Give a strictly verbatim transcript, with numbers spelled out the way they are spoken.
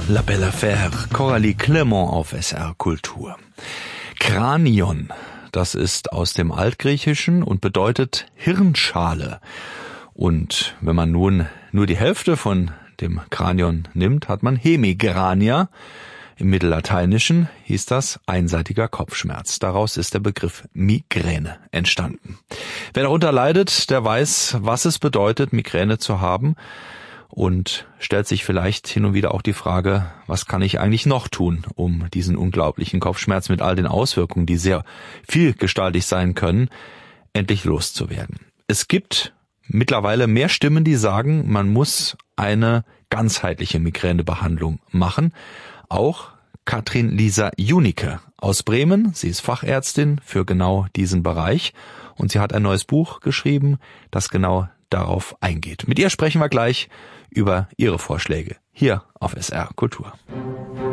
La Belle Affaire, Coralie Clement auf S R Kultur. Kranion, das ist aus dem Altgriechischen und bedeutet Hirnschale. Und wenn man nun nur die Hälfte von dem Kranion nimmt, hat man Hemikrania. Im Mittellateinischen hieß das einseitiger Kopfschmerz. Daraus ist der Begriff Migräne entstanden. Wer darunter leidet, der weiß, was es bedeutet, Migräne zu haben und stellt sich vielleicht hin und wieder auch die Frage, was kann ich eigentlich noch tun, um diesen unglaublichen Kopfschmerz mit all den Auswirkungen, die sehr vielgestaltig sein können, endlich loszuwerden. Es gibt mittlerweile mehr Stimmen, die sagen, man muss eine ganzheitliche Migränebehandlung machen. Auch Katrin Lisa Junicke aus Bremen, sie ist Fachärztin für genau diesen Bereich und sie hat ein neues Buch geschrieben, das genau darauf eingeht. Mit ihr sprechen wir gleich über ihre Vorschläge hier auf S R Kultur.